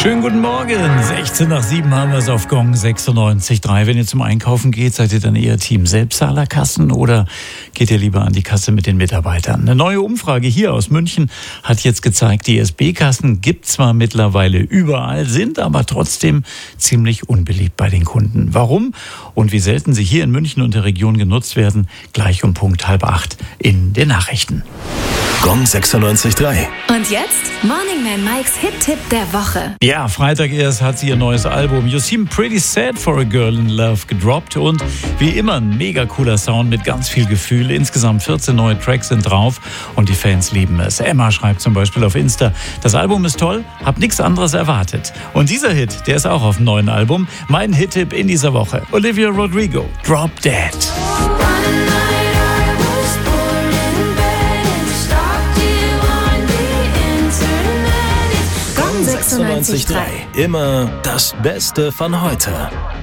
Schönen guten Morgen. 16 nach 7 haben wir es auf Gong 96.3. Wenn ihr zum Einkaufen geht, seid ihr dann eher Team Selbstzahlerkassen oder geht ihr lieber an die Kasse mit den Mitarbeitern? Eine neue Umfrage hier aus München hat jetzt gezeigt, die SB-Kassen gibt zwar mittlerweile überall, sind aber trotzdem ziemlich unbeliebt bei den Kunden. Warum und wie selten sie hier in München und der Region genutzt werden, gleich um Punkt 7:30 in den Nachrichten. Gong 96.3. Und jetzt Morning Man Mikes Hit-Tipp der Woche. Ja, Freitag erst hat sie ihr neues Album You Seem Pretty Sad for a Girl in Love gedroppt und wie immer ein mega cooler Sound mit ganz viel Gefühl. Insgesamt 14 neue Tracks sind drauf und die Fans lieben es. Emma schreibt zum Beispiel auf Insta, das Album ist toll, hab nichts anderes erwartet. Und dieser Hit, der ist auch auf dem neuen Album. Mein Hit-Tipp in dieser Woche, Olivia Rodrigo, Drop Dead. Gong 96.3. Immer das Beste von heute.